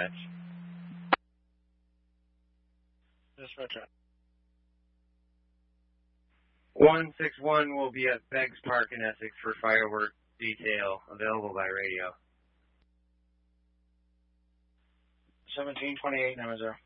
dispatch. Dispatch. 161 will be at Beggs Park in Essex for firework detail, available by radio. 1728, 90.